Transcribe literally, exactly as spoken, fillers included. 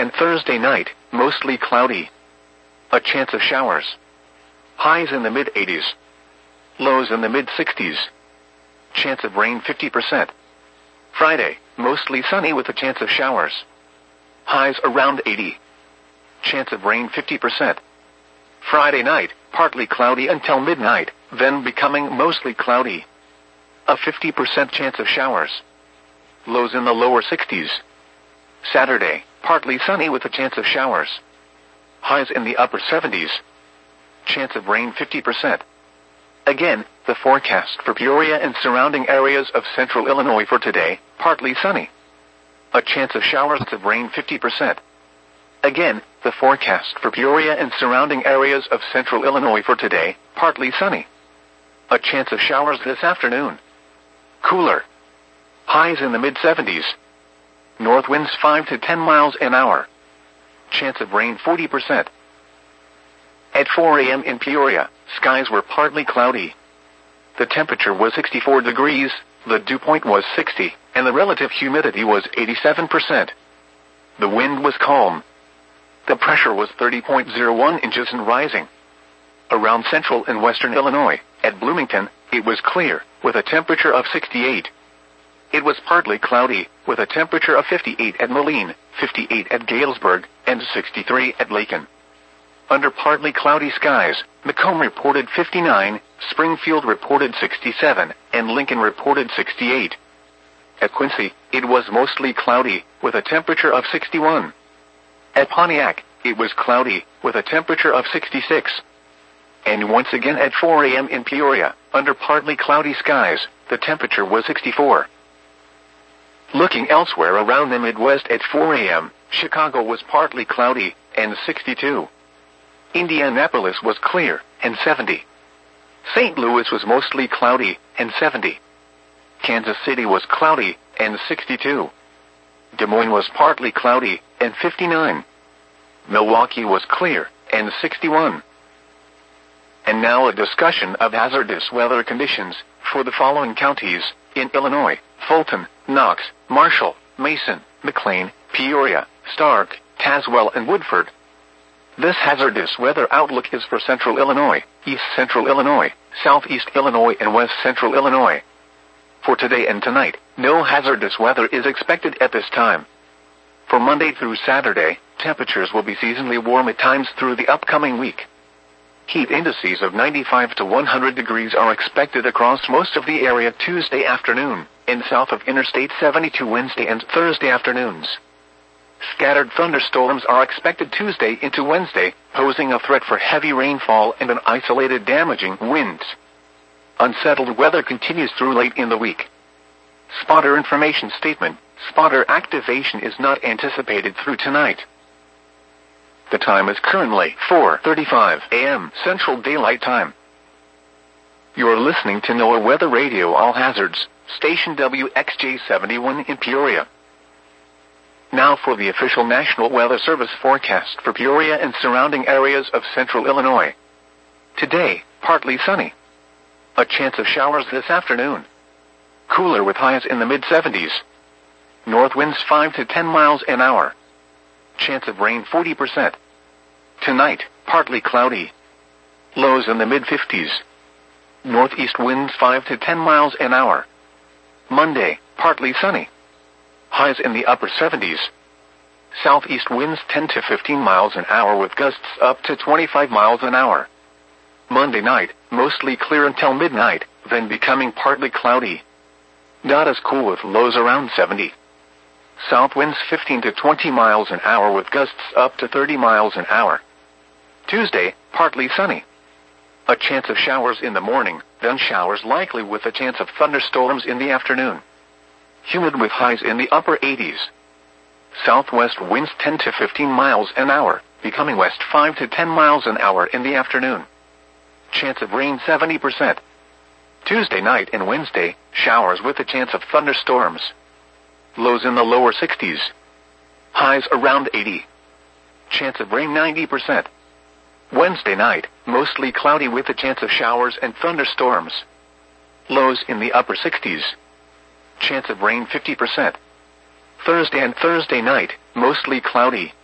and Thursday night, mostly cloudy. A chance of showers. Highs in the mid eighties. Lows in the mid sixties. Chance of rain fifty percent. Friday, mostly sunny with a chance of showers. Highs around eighty. Chance of rain fifty percent. Friday night, partly cloudy until midnight, then becoming mostly cloudy. A fifty percent chance of showers. Lows in the lower sixties. Saturday, partly sunny with a chance of showers. Highs in the upper seventies. Chance of rain fifty percent. Again, the forecast for Peoria and surrounding areas of central Illinois for today, partly sunny. A chance of showers of rain fifty percent. Again, the forecast for Peoria and surrounding areas of central Illinois for today, partly sunny. A chance of showers this afternoon. Cooler. Highs in the mid seventies. North winds five to ten miles an hour. Chance of rain forty percent. At four a.m. in Peoria, skies were partly cloudy. The temperature was sixty-four degrees, the dew point was sixty, and the relative humidity was eighty-seven percent. The wind was calm. The pressure was thirty point zero one inches and rising. Around central and western Illinois, at Bloomington, it was clear, with a temperature of sixty-eight. It was partly cloudy, with a temperature of fifty-eight at Moline, fifty-eight at Galesburg, and sixty-three at Lakin. Under partly cloudy skies, Macomb reported fifty-nine, Springfield reported sixty-seven, and Lincoln reported sixty-eight. At Quincy, it was mostly cloudy, with a temperature of sixty-one. At Pontiac, it was cloudy, with a temperature of sixty-six. And once again at four a.m. in Peoria, under partly cloudy skies, the temperature was sixty-four. Looking elsewhere around the Midwest at four a.m., Chicago was partly cloudy, and sixty-two. Indianapolis was clear, and seventy. Saint Louis was mostly cloudy, and seventy. Kansas City was cloudy, and sixty-two. Des Moines was partly cloudy, and fifty-nine. Milwaukee was clear, and sixty-one. And now a discussion of hazardous weather conditions for the following counties in Illinois: Fulton, Knox, Marshall, Mason, McLean, Peoria, Stark, Tazewell, and Woodford. This hazardous weather outlook is for central Illinois, east central Illinois, southeast Illinois, and west central Illinois. For today and tonight, no hazardous weather is expected at this time. For Monday through Saturday, temperatures will be seasonally warm at times through the upcoming week. Heat indices of ninety-five to one hundred degrees are expected across most of the area Tuesday afternoon, and south of Interstate seventy-two Wednesday and Thursday afternoons. Scattered thunderstorms are expected Tuesday into Wednesday, posing a threat for heavy rainfall and an isolated damaging winds. Unsettled weather continues through late in the week. Spotter information statement: spotter activation is not anticipated through tonight. The time is currently four thirty-five a.m. Central Daylight Time. You're listening to NOAA Weather Radio All Hazards, station W X J seventy-one in Peoria. Now for the official National Weather Service forecast for Peoria and surrounding areas of central Illinois. Today, partly sunny. A chance of showers this afternoon. Cooler with highs in the mid seventies. North winds five to ten miles an hour. Chance of rain forty percent. Tonight, partly cloudy. Lows in the mid fifties. Northeast winds five to ten miles an hour. Monday, partly sunny. Highs in the upper seventies. Southeast winds ten to fifteen miles an hour with gusts up to twenty-five miles an hour. Monday night, mostly clear until midnight, then becoming partly cloudy. Not as cool with lows around seventy. South winds fifteen to twenty miles an hour with gusts up to thirty miles an hour. Tuesday, partly sunny. A chance of showers in the morning, then showers likely with a chance of thunderstorms in the afternoon. Humid with highs in the upper eighties. Southwest winds ten to fifteen miles an hour, becoming west five to ten miles an hour in the afternoon. Chance of rain seventy percent. Tuesday night and Wednesday, showers with a chance of thunderstorms. Lows in the lower sixties. Highs around eighty. Chance of rain ninety percent. Wednesday night, mostly cloudy with a chance of showers and thunderstorms. Lows in the upper sixties. Chance of rain fifty percent. Thursday and Thursday night, mostly cloudy.